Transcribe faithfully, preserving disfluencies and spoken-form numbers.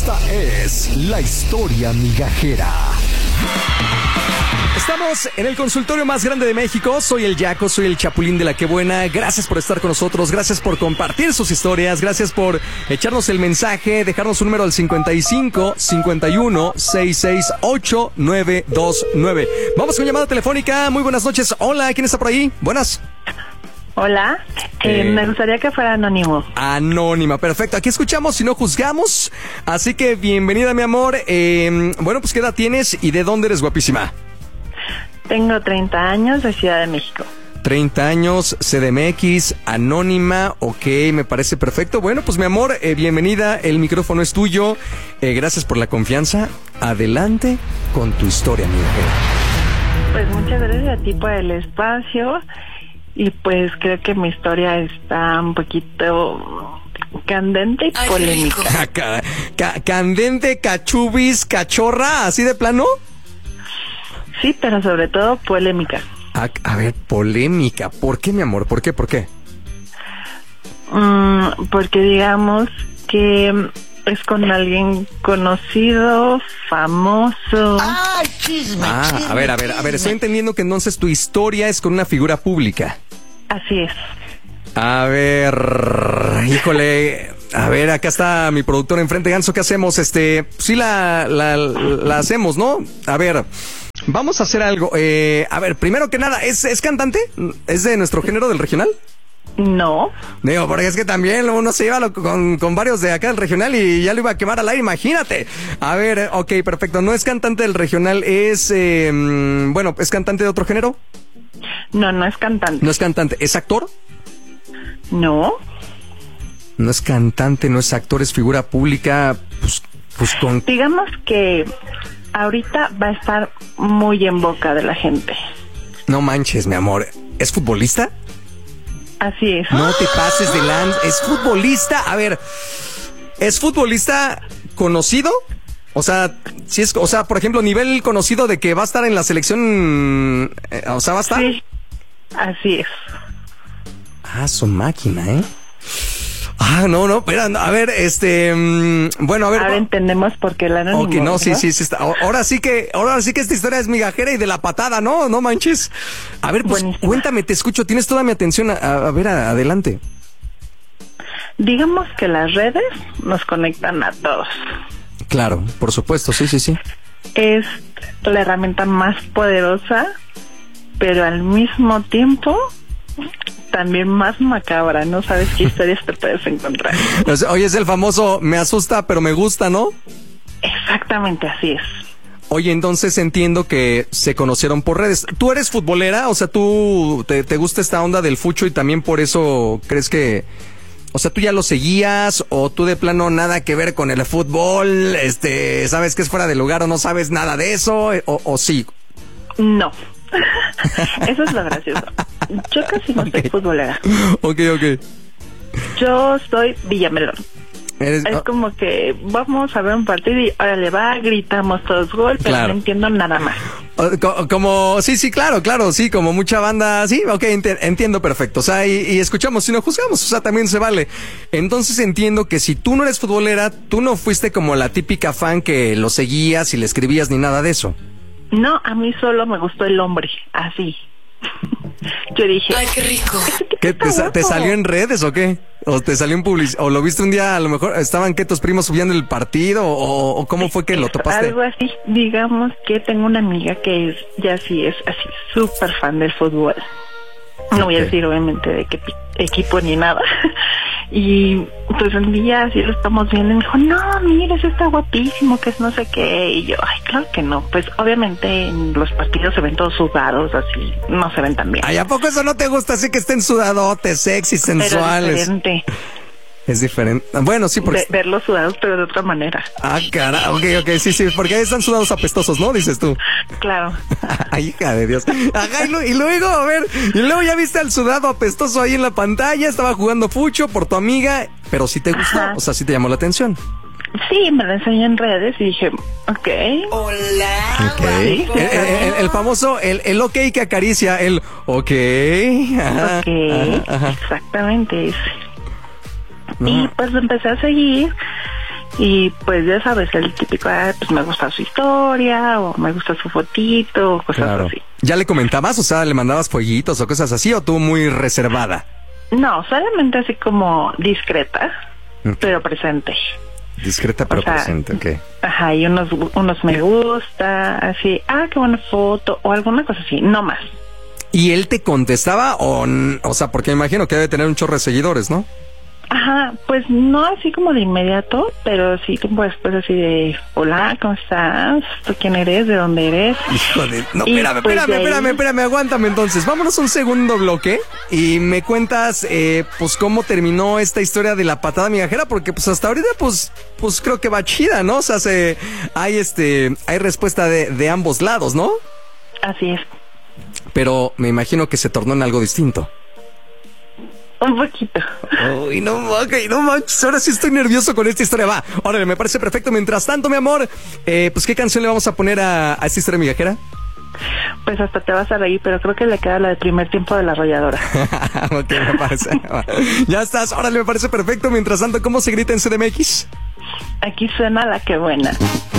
Esta es la historia migajera. Estamos en el consultorio más grande de México. Soy el Yaco, soy el Chapulín de la Que Buena. Gracias por estar con nosotros, gracias por compartir sus historias, gracias por echarnos el mensaje, dejarnos un número al cincuenta y cinco, cincuenta y uno, sesenta y seis, ocho, nueve dos nueve. Vamos con llamada telefónica. Muy buenas noches. Hola, ¿quién está por ahí? Buenas. Hola, eh, eh, me gustaría que fuera anónimo. Anónima, perfecto. Aquí escuchamos y no juzgamos. Así que bienvenida, mi amor. Eh, bueno, pues ¿qué edad tienes y de dónde eres, guapísima? Tengo treinta años, de Ciudad de México. treinta años, C D M X, anónima, ok, me parece perfecto. Bueno, pues mi amor, eh, bienvenida, el micrófono es tuyo. Eh, gracias por la confianza. Adelante con tu historia, mi mujer. Pues muchas gracias a ti por el espacio. Y pues creo que mi historia está un poquito candente y Ay, polémica. Ca- ca- candente, cachubis, cachorra, ¿así de plano? Sí, pero sobre todo polémica. A, a ver, polémica. ¿Por qué, mi amor? ¿Por qué? ¿Por qué? Mm, porque digamos que es con alguien conocido, famoso. Ay, chisme, Ah, chisme, a ver, a ver, a ver, estoy entendiendo que entonces tu historia es con una figura pública. Así es. A ver, híjole, a ver, acá está mi productor enfrente, Ganso, ¿qué hacemos? Este, sí la, la, la hacemos, ¿no? A ver, vamos a hacer algo. Eh, a ver, primero que nada, ¿es, es cantante? ¿Es de nuestro género del regional? No. Digo, porque es que también uno se iba con, con varios de acá del regional y ya lo iba a quemar al aire, imagínate. A ver, ok, perfecto, no es cantante del regional, es, eh, bueno, ¿es cantante de otro género? No, no es cantante. No es cantante, ¿es actor? No. No es cantante, no es actor, es figura pública, pues, pues con... Digamos que ahorita va a estar muy en boca de la gente. No manches, mi amor, ¿es futbolista? Así es. No te pases de lanza, ¿es futbolista? A ver, ¿es futbolista conocido? O sea, si es, o sea, por ejemplo, nivel conocido de que va a estar en la selección, eh, o sea, va a estar... Sí, así es. Ah, su máquina, ¿eh? Ah, no, no, espera, no, a ver, este, mmm, bueno, a ver. Ahora entendemos por qué la anónimo. Ok, no, sí, ¿verdad? sí, sí, está. Ahora sí que, ahora sí que esta historia es migajera y de la patada, ¿no? No manches. A ver, pues, Buenísima. cuéntame, te escucho, tienes toda mi atención, a, a ver, a, adelante. Digamos que las redes nos conectan a todos. Claro, por supuesto, sí, sí, sí. Es la herramienta más poderosa, pero al mismo tiempo también más macabra. No sabes qué historias te puedes encontrar. O sea, oye, es el famoso, me asusta, pero me gusta, ¿no? Exactamente así es. Oye, entonces entiendo que se conocieron por redes. ¿Tú eres futbolera? O sea, ¿tú te, te gusta esta onda del fucho y también por eso crees que... O sea, ¿tú ya lo seguías o tú de plano nada que ver con el fútbol? Este, ¿sabes que es fuera de lugar o no sabes nada de eso? ¿O, o sí? No. Eso es lo gracioso. Yo casi no Okay. soy futbolera. Ok, ok. Yo soy Villamelón. Eres... Es como que vamos a ver un partido y órale va, gritamos todos gol, pero Claro. no entiendo nada más. Co- Como, sí, sí, claro, claro, sí, como mucha banda, sí, ok, enti- entiendo perfecto, o sea, y, y escuchamos y no juzgamos, o sea, también se vale. Entonces entiendo que si tú no eres futbolera, tú no fuiste como la típica fan que lo seguías y le escribías ni nada de eso. No, a mí solo me gustó el hombre, así. Yo dije, Ay, qué rico. "Este tipo ¿Qué, está te, sa- te guapo". salió en redes o qué? ¿O te salió en publicidad? ¿O lo viste un día, a lo mejor estaban que tus primos subiendo el partido? ¿O, o cómo fue que lo topaste? Algo así. Digamos que tengo una amiga que es, ya sí es así, súper fan del fútbol. No voy a Ok. decir obviamente de qué pi- equipo ni nada. Y pues un día así lo estamos viendo y me dijo, no, mira, ese está guapísimo, que es no sé qué. Y yo, ay, claro que no. Pues obviamente en los partidos se ven todos sudados, así, no se ven tan bien. Ay, ¿a poco eso no te gusta? Así que estén sudadotes, sexy, Pero sensuales. diferente. Es diferente. Bueno, sí, porque... Ve- verlos sudados, pero de otra manera. Ah, cara, ok, ok, sí, sí, porque ahí están sudados apestosos, ¿no? Dices tú. Claro. Ay, hija de Dios. Ajá, y, lo- y luego, a ver, y luego ya viste al sudado apestoso ahí en la pantalla, estaba jugando fucho por tu amiga, pero sí te gustó, Ajá. o sea, sí te llamó la atención. Sí, me lo enseñé en redes y dije, ok. Hola. Ok. El, guapo. el- el- el famoso, el, el ok que acaricia, el ok. Ajá, Ok, ajá, ajá. exactamente ese. No. Y pues lo empecé a seguir Y pues ya sabes, el típico, ah, pues me gusta su historia, o me gusta su fotito, o cosas Claro. así. ¿Ya le comentabas? O sea, ¿le mandabas fueguitos o cosas así? ¿O tú muy reservada? No, solamente así como discreta, Ok. pero presente. Discreta pero O sea, presente, ok. Ajá, y unos, unos me gusta, así, ah, qué buena foto, o alguna cosa así, no más. ¿Y él te contestaba o, n- o sea, porque me imagino que debe tener un chorro de seguidores, ¿no? Ajá, pues no así como de inmediato, pero sí pues, pues así de, hola, ¿cómo estás? ¿Tú quién eres? ¿De dónde eres? Hijo de... No, Y, espérame, pues, espérame, de ahí- espérame, espérame, aguántame entonces. Vámonos a un segundo bloque y me cuentas, eh, pues, cómo terminó esta historia de la patada migajera, porque, pues, hasta ahorita, pues, pues, creo que va chida, ¿no? O sea, se, hay, este, hay respuesta de, de ambos lados, ¿no? Así es, Pero me imagino que se tornó en algo distinto. un poquito. Uy, no, ok, no manches, ahora sí estoy nervioso con esta historia. Va, órale, me parece perfecto. Mientras tanto, mi amor, eh, pues, ¿qué canción le vamos a poner a, a esta historia migajera? Pues hasta te vas a reír, pero creo que le queda la de primer tiempo de la arrolladora. Ok, me parece. Ya estás, órale, me parece perfecto. Mientras tanto, ¿cómo se grita en C D M X? Aquí suena la que buena.